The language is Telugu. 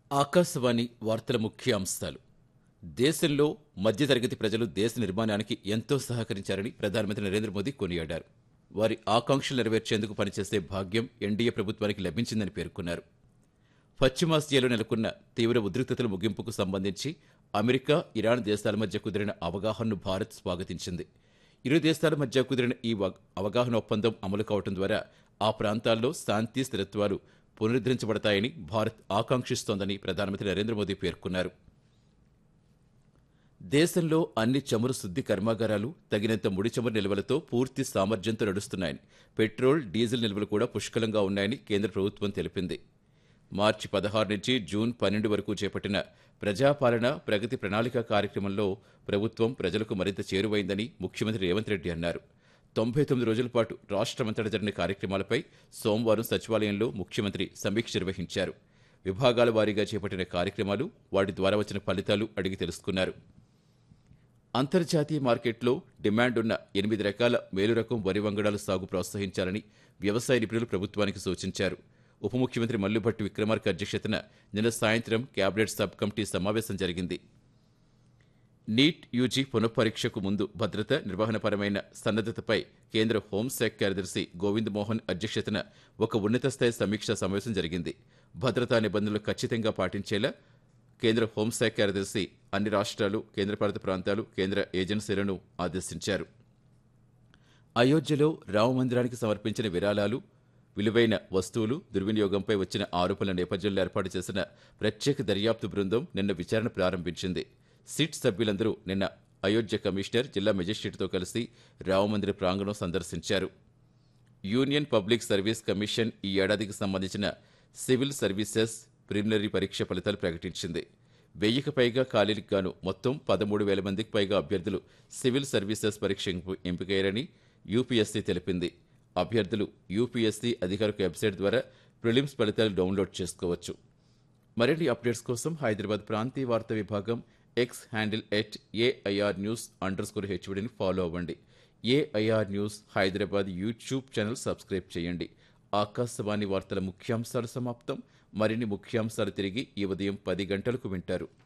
ఆకాశవాణి వార్తల ముఖ్యాంశాలు. దేశంలో మధ్యతరగతి ప్రజలు దేశ నిర్మాణానికి ఎంతో సహకరించారని ప్రధానమంత్రి నరేంద్ర మోదీ కొనియాడారు. వారి ఆకాంక్షలు నెరవేర్చేందుకు పనిచేసే భాగ్యం ఎన్డీఏ ప్రభుత్వానికి లభించిందని పేర్కొన్నారు. పశ్చిమాసియాలో నెలకొన్న తీవ్ర ఉద్రిక్తతల ముగింపుకు సంబంధించి అమెరికా, ఇరాన్ దేశాల మధ్య కుదిరిన అవగాహనను భారత్ స్వాగతించింది. ఇరు దేశాల మధ్య కుదిరిన ఈ అవగాహన ఒప్పందం అమలు కావడం ద్వారా ఆ ప్రాంతాల్లో శాంతి, స్థిరత్వాలు పునరుద్ధరించబడతాయని భారత్ ఆకాంక్షిస్తోందని ప్రధానమంత్రి నరేంద్ర మోదీ పేర్కొన్నారు. దేశంలో అన్ని చమురు శుద్ధి కర్మాగారాలు తగినంత ముడి చమురు నిల్వలతో పూర్తి సామర్థ్యంతో నడుస్తున్నాయని, పెట్రోల్, డీజిల్ నిల్వలు కూడా పుష్కలంగా ఉన్నాయని కేంద్ర ప్రభుత్వం తెలిపింది. మార్చి 16 నుంచి జూన్ 12 వరకు చేపట్టిన ప్రజాపాలన ప్రగతి ప్రణాళిక కార్యక్రమంలో ప్రభుత్వం ప్రజలకు మరింత చేరువైందని ముఖ్యమంత్రి రేవంత్ రెడ్డి అన్నారు. 99 రోజుల పాటు రాష్ట్రమంతటా జరిగిన కార్యక్రమాలపై సోమవారం సచివాలయంలో ముఖ్యమంత్రి సమీక్ష నిర్వహించారు. విభాగాల వారీగా చేపట్టిన కార్యక్రమాలు, వాటి ద్వారా వచ్చిన ఫలితాలు అడిగి తెలుసుకున్నారు. అంతర్జాతీయ మార్కెట్లో డిమాండ్ ఉన్న 8 రకాల మేలురకం వరి వంగడాల సాగు ప్రోత్సహించాలని వ్యవసాయ నిపుణులు ప్రభుత్వానికి సూచించారు. ఉప ముఖ్యమంత్రి మల్లుభట్టి విక్రమార్క అధ్యక్షతన నిన్న సాయంత్రం కేబినెట్ సబ్ కమిటీ సమావేశం జరిగింది. నీట్ యూజీ పునఃపరీక్షకు ముందు భద్రత, నిర్వహణపరమైన సన్నద్ధతపై కేంద్ర హోంశాఖ కార్యదర్శి గోవింద్ మోహన్ అధ్యక్షతన ఒక ఉన్నత స్థాయి సమీక్షా సమావేశం జరిగింది. భద్రతా నిబంధనలు ఖచ్చితంగా పాటించేలా కేంద్ర హోంశాఖ కార్యదర్శి అన్ని రాష్ట్రాలు, కేంద్రపాలిత ప్రాంతాలు, కేంద్ర ఏజెన్సీలను ఆదేశించారు. అయోధ్యలో రామమందిరానికి సమర్పించిన విరాళాలు, విలువైన వస్తువులు దుర్వినియోగంపై వచ్చిన ఆరోపణల నేపథ్యంలో ఏర్పాటు చేసిన ప్రత్యేక దర్యాప్తు బృందం నిన్న విచారణ ప్రారంభించింది. సిట్ సభ్యులందరూ నిన్న అయోధ్య కమిషనర్, జిల్లా మెజిస్ట్రేట్తో కలిసి రామమందిర ప్రాంగణం సందర్శించారు. యూనియన్ పబ్లిక్ సర్వీస్ కమిషన్ ఈ ఏడాదికి సంబంధించిన సివిల్ సర్వీసెస్ ప్రిలిమినరీ పరీక్ష ఫలితాలు ప్రకటించింది. 1000కి పైగా ఖాళీలకు గాను మొత్తం 13,000 మందికి పైగా అభ్యర్థులు సివిల్ సర్వీసెస్ పరీక్ష ఎంపికయ్యారని యూపీఎస్సీ తెలిపింది. అభ్యర్థులు యూపీఎస్సీ అధికారిక వెబ్సైట్ ద్వారా ప్రిలిమ్స్ ఫలితాలు డౌన్లోడ్ చేసుకోవచ్చు. మరిన్ని అప్డేట్స్ కోసం హైదరాబాద్ ప్రాంతీయ వార్తా విభాగం ఎక్స్ హ్యాండిల్ @AIRnews_HVDని ఫాలో అవ్వండి. AIR news Hyderabad YouTube channel subscribe చేయండి. ఆకాశవాణి వార్తల ముఖ్యాంశాలు సమాప్తం. మరిన్ని ముఖ్యాంశాలు తిరిగి ఈ ఉదయం 10 గంటలకు వింటారు.